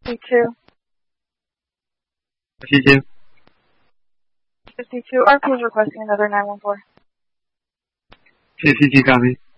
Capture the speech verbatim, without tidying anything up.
fifty-two. fifty-two. fifty-two. R P is requesting another nine one four. fifty-two copy.